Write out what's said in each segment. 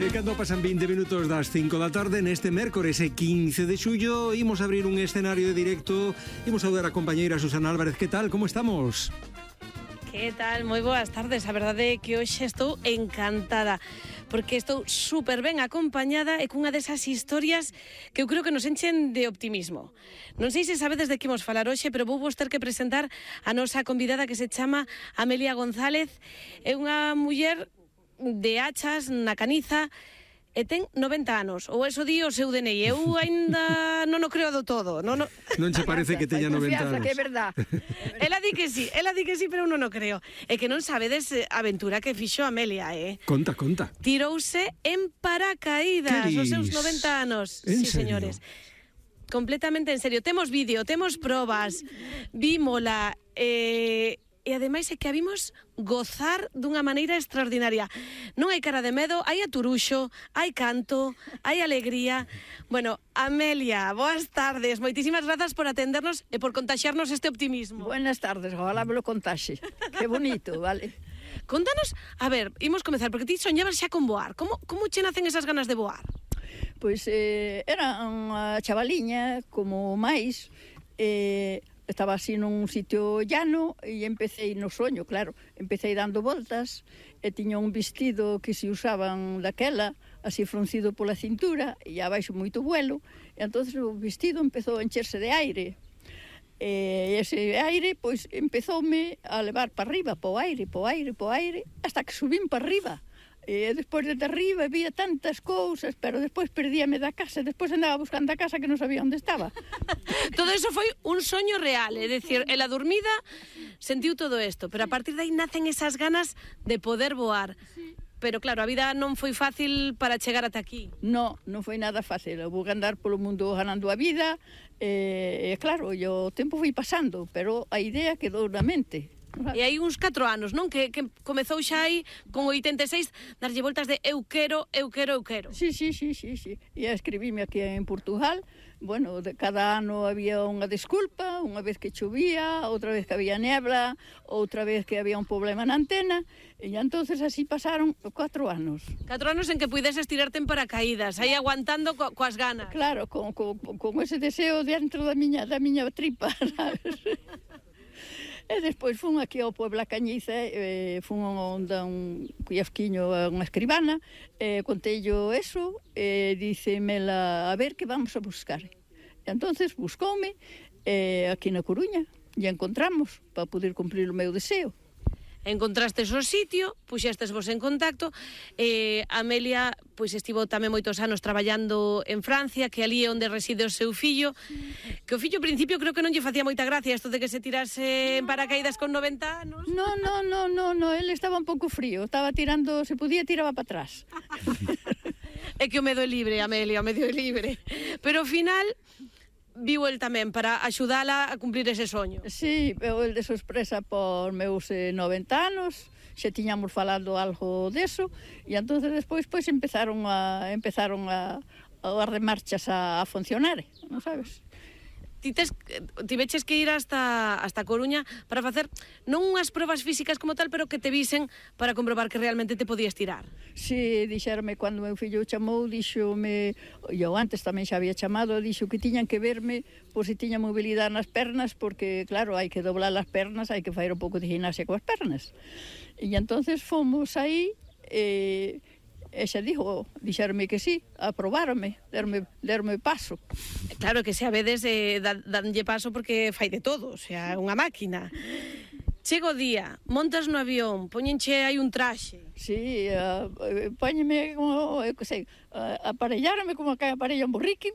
Cando pasan 20 minutos das 5 da tarde, neste mércores 15 de xullo, imos abrir un escenario de directo. Imos saudar a compañeira Susana Álvarez. Que tal? Como estamos? Que tal? Moi boas tardes. A verdade é que hoxe estou encantada, porque estou super ben acompañada e cunha desas historias que eu creo que nos enchen de optimismo. Non sei se sabedes de que imos falar hoxe, pero vou vos ter que presentar a nosa convidada, que se chama Amelia González. É unha muller de hachas na caniza e ten 90 anos, ou eso di o seu DNI. Eu aínda non o creo do todo. Non che parece que teña 90 anos? Que é verdad. Ela di que sí, pero eu non o creo. É que non sabedes a aventura que fixo Amelia, Conta. Tirouse en paracaídas os seus 90 anos. En Sí, serio? señores. Completamente en serio. Temos vídeo, temos probas, vímola, e ademais é que a vimos gozar dunha maneira extraordinaria. Non hai cara de medo, hai aturuxo, hai canto, hai alegría. Bueno, Amelia, boas tardes. Moitísimas grazas por atendernos e por contaxiarnos este optimismo. Buenas tardes, ojalá me lo contaxe. Que bonito, vale? Contanos, a ver, imos comezar, porque ti soñabas xa con voar. Como che nacen esas ganas de voar? Pois era unha chavaliña como máis, estaba así nun sitio llano e empecé no soño, claro, empecé dando voltas e tiña un vestido que se usaban daquela, así fruncido pola cintura e abaixo moito vuelo, e entonces o vestido empezou a encherse de aire. E ese aire, pois, empezoume a levar para arriba, po aire, hasta que subín para arriba. E despois de arriba había tantas cousas, pero despois perdíame da casa, despois andaba buscando a casa que non sabía onde estaba. Todo eso foi un soño real, é dicir, ela dormida sentiu todo isto, pero a partir de aí nacen esas ganas de poder voar. Sí. Pero claro, a vida non foi fácil para chegar ata aquí. Non foi nada fácil. Eu vou andar polo mundo ganando a vida, e claro, o tempo foi pasando, pero a idea quedou na mente. E hai uns 4 anos, non? Que comezou xa aí con 86 darlle voltas de eu quero. Sí. E escribíme aquí en Portugal. Bueno, de cada ano había unha desculpa, unha vez que chovía, outra vez que había nebla, outra vez que había un problema na antena, e entonces así pasaron 4 anos. 4 anos en que puideses tirarte en paracaídas, aí aguantando coas ganas. Claro, con ese deseo dentro da miña tripa, sabes? E despois fun aquí ao Pueblo a Cañiza, fun onde un cuiasquiño, unha escribana, conteillo eso, e dicemela, a ver que vamos a buscar. E entonces buscoume aquí na Coruña, e encontramos para poder cumprir o meu deseo. Encontrastes o sitio, puxestes vos en contacto, Amelia pois estivo tamén moitos anos traballando en Francia, que ali é onde reside o seu fillo, que o fillo ao principio creo que non lle facía moita gracia isto de que se tirase en paracaídas con 90 anos. No, ele estaba un pouco frío, estaba tirando, se podía tiraba para atrás. É que o medo é libre, Amelia, o medo é libre. Pero ao final viu el tamén para axudala a cumplir ese soño. Sí, el de sorpresa por meus 90 anos, xa tiñamos falado algo deso, e entonces despois pois empezaron a remarchas a funcionar, non sabes? Tiveches que ir hasta Coruña para facer non unhas probas físicas como tal, pero que te visen para comprobar que realmente te podías tirar. Si, dixerme, cando meu fillo chamou, dixome, e eu antes tamén xa había chamado, dixo que tiñan que verme por se tiña mobilidade nas pernas, porque, claro, hai que doblar as pernas, hai que facer un pouco de gimnasia coas pernas. E entonces fomos aí, e xa dixerme que sí, aprobaronme, derme paso. Claro que se a vedes danlle paso porque fai de todo, o sea, unha máquina. Chega o día, montas no avión, poñenche aí un traxe. Sí, póñeme como, eu que sei, aparellarme como que aparella un borriqui.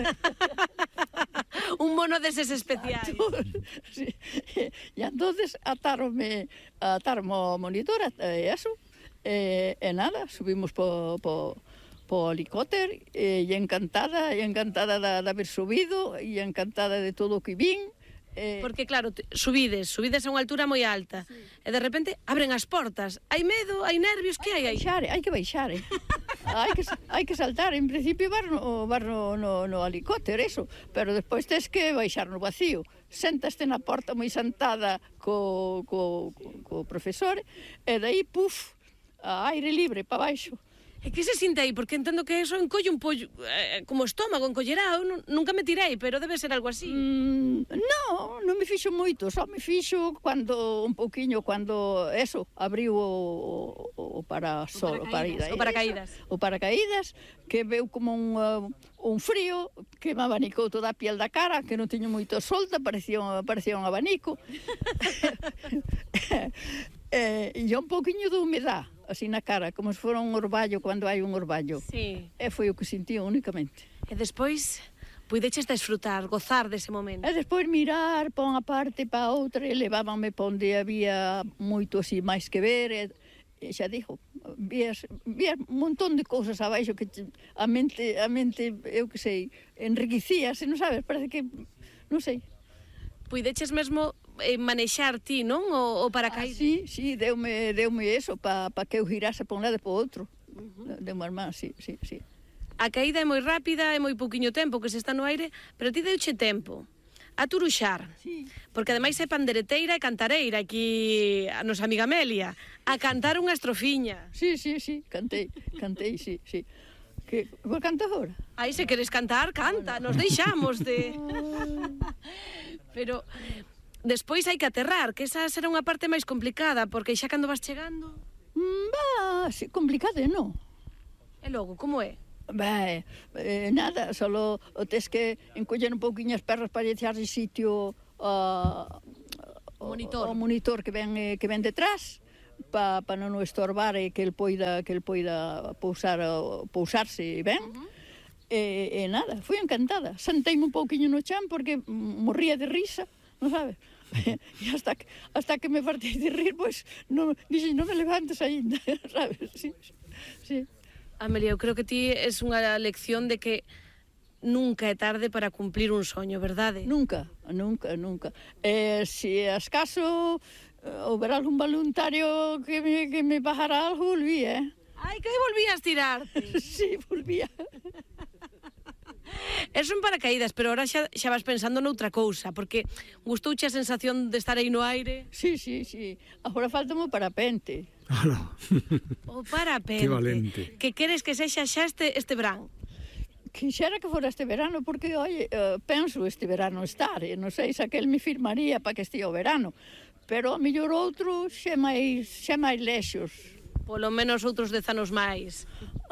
Un mono deses especiais. Sí. E entonces atarme o monitor, eso. E nada, subimos po helicóptero, e encantada de haber subido, e encantada de todo o que vin. Porque claro, subides a unha altura moi alta, sí. E de repente abren as portas. Hai medo, hai nervios, que hai aí? Hai que baixar, hai que saltar. En principio vas no helicóptero, eso, pero despois tes que baixar no vacío. Séntaste na porta moi sentada co profesor, e dai, puf, a aire libre para baixo. E que se sinte aí? Porque entendo que eso encolle un pollo, como estómago, encollerá. Eu nunca me tirei, pero debe ser algo así. Non me fixo moito, só me fixo un pouquiño, cando eso, abriu o paracaídas. O paracaídas, que veu como un frío, que me abanicou toda a piel da cara, que non tiño moito solta, parecía un abanico. E un pouquiño de humedad, así na cara, como se fora un orballo cando hai un orballo. Sí. E foi o que sentí únicamente. E despois puideches desfrutar, gozar dese momento. E despois mirar pa unha parte e pa outra e levábanme pa onde había moito así máis que ver e xa dixo, vías un montón de cousas abaixo que a mente, eu que sei, enriquecíase, non sabes, parece que, non sei. Puideches mesmo manexar ti, non? O paracaídas. Sí, deume eso pa que eu girase pa un lado e pa outro. Deume as mans, sí. A caída é moi rápida, é moi pouquiño tempo que se está no aire, pero ti deuche tempo a turuxar. Sí. Porque ademais é pandereteira e cantareira aquí a nosa amiga Amelia, a cantar unha estrofiña. Sí, cantei, sí. Que vou cantar agora? Aí se queres cantar, canta, nos deixamos de... Pero despois hai que aterrar, que esa será unha parte máis complicada, porque xa cando vas chegando... Sí, complicado, non? E logo, como é? Nada, solo tes que encoller un pouquiño as perras para echar de sitio o monitor que ven detrás, para non o estorbar e que el poida pousarse ben. E nada, fui encantada. Senteime un pouquiño no chan porque morría de risa, non sabes? E hasta que me partei de rir, pois, dixen, non me levantes aínda, sabes? Sí. Amelia, eu creo que ti es unha lección de que nunca é tarde para cumplir un soño, verdade? Nunca. Se acaso houbera algún voluntario que me bajara algo, volví, Ai, que volvías tirarte. Sí, volvía. Eso en paracaídas, pero ahora xa vas pensando noutra cousa, porque gustouche a sensación de estar aí no aire? Sí. Agora faltame o parapente. Ala. O parapente. Que valente. Que queres que sexa xa este verán? Quixera que fora este verano, porque, penso este verano estar, non sei se aquel me firmaría para que estea o verano, pero a mellor outro xa máis lexos. Polo menos outros 10 anos máis.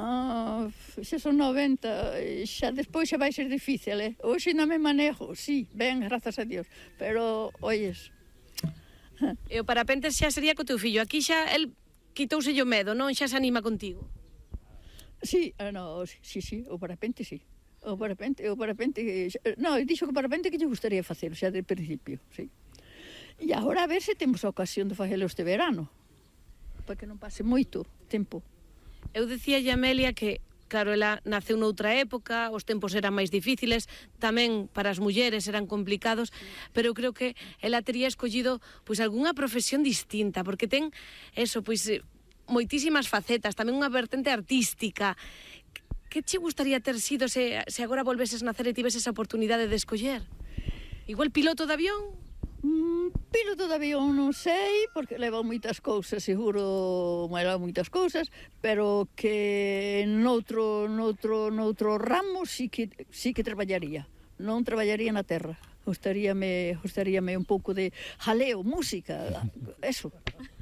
Xa son 90, xa despois xa vai ser difícil, Hoxe non me manejo, sí, ben, grazas a Dios, pero, oyes... E o parapente xa sería co teu fillo, aquí xa el quitouse o medo, non? Xa se anima contigo. Sí, o parapente sí. O parapente, dixo que o parapente que lle gustaría facer, xa de principio, sí. E agora a ver se temos a ocasión de facelo este verano, para que non pase moito tempo. Eu dicía a Amelia que, claro, ela naceu noutra época, os tempos eran máis difíciles, tamén para as mulleres eran complicados, pero eu creo que ela tería escollido pois algunha profesión distinta, porque ten eso, pois moitísimas facetas, tamén unha vertente artística. Que che gustaría ter sido se agora volveses nacer e tiveses a oportunidade de escoller? Igual piloto de avión? Piloto de avión non sei, porque leva moitas cousas, seguro leva moitas cousas, pero que noutro ramo sí que traballaría. Non traballaría na terra. Gustaríame un pouco de jaleo, música, eso.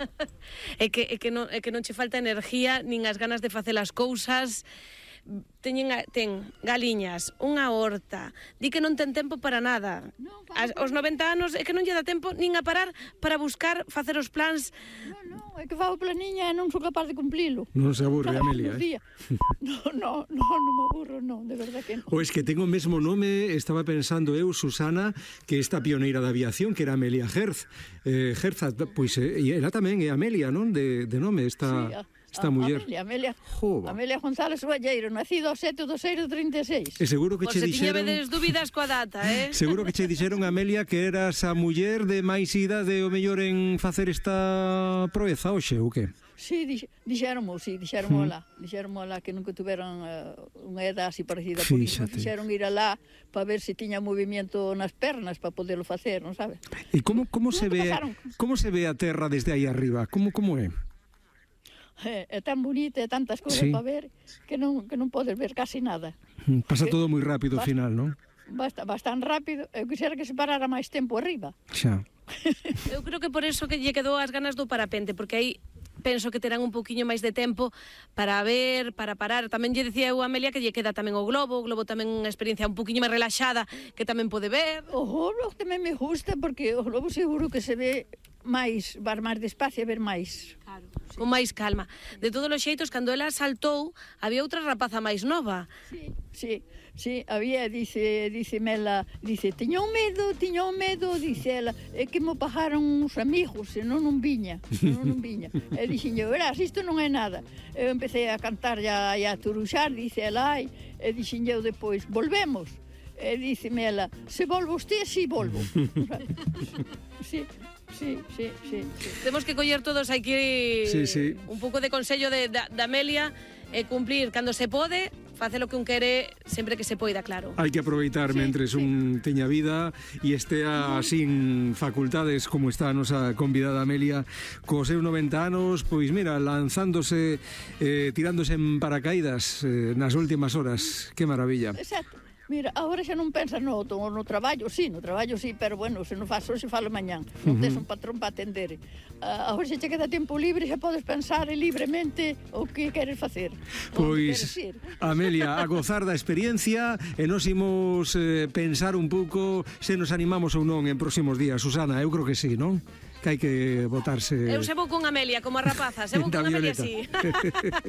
É que non che falta energía nin as ganas de facer as cousas. Ten galiñas, unha horta, di que non ten tempo para nada. Aos 90 anos é que non lle dá tempo nin a parar para buscar facer os plans. Non, é que fago planiña e non sou capaz de cumplilo. Non se aburre, Amelia, Non me aburro, non, de verdad que non. O es que tengo o mesmo nome, estaba pensando eu, Susana, que esta pioneira da aviación, que era Amelia Herz. Pois, ela tamén é Amelia, non? De nome, esta muller. Amelia González Valleiro, nacido ao 7 de 6 de 36. E seguro que che dixeron... Por se tiñedes dúbidas coa data, Seguro que che dixeron, Amelia, que eras a muller de máis idade o mellor en facer esta proeza hoxe, ou que? Sí, dixéronmo alá que nunca tuveran unha edad así parecida, por iso dixeron ir alá para ver se tiña movimento nas pernas para poderlo facer, non sabes? E como se ve a terra desde aí arriba? Como é? É tan bonita, e tantas cousas para ver, que non podes ver casi nada. Pasa todo moi rápido ao final, non? Bastante rápido. Eu quixera que se parara máis tempo arriba. Xa. Eu creo que por eso que lle quedou as ganas do parapente, porque aí penso que terán un pouquiño máis de tempo para ver, para parar. Tamén lle decía eu a Amelia que lle queda tamén o globo tamén unha experiencia un pouquiño máis relaxada, que tamén pode ver. O globo tamén me gusta, porque o globo seguro que se ve máis, vas máis despacio a ver máis. Claro, sí. Con máis calma. De todos os xeitos, cando ela saltou, había outra rapaza máis nova. Sí, había, dice Mela, dice, tiño medo, dice ela, é que mo pagaron uns amigos, senón non viña. E dixen eu, verás, isto non é nada. Eu empecé a cantar e a turuxar, dice ela, ai, e dixen eu depois, volvemos. E dice Mela, se volvo usted, si volvo. Sí. Temos que coller todos aquí un pouco de consello de Amelia e cumplir cando se pode, facer o que un quere sempre que se poida, claro. Hai que aproveitar mentres un teña vida e estea sin facultades como está a nosa convidada Amelia cos seus 90 anos, pois mira, lanzándose, tirándose en paracaídas nas últimas horas. Que maravilla. Exacto. Mira, agora xa non pensas no traballo, sí, pero bueno, se non faz hoxe, falo mañán. Non tes un patrón para atender. Agora xa che queda tempo libre, xa podes pensar libremente o que queres facer. Pois, Amelia, a gozar da experiencia e nos imos pensar un pouco se nos animamos ou non en próximos días. Susana, eu creo que sí, non? Que hai que botarse... Eu se vou con Amelia, como a rapaza, se vou con Amelia, sí.